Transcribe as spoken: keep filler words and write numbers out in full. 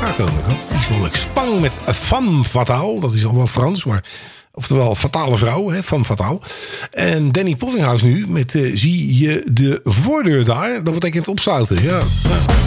elkaar komen. Dat is wel leuk. Spang met Femme Fatale. Dat is al wel Frans, maar... Oftewel Fatale Vrouw, hè, Femme Fatale. En Danny Pottinghouse nu met uh, Zie je de voordeur daar? Dat betekent opsluiten, ja. ja.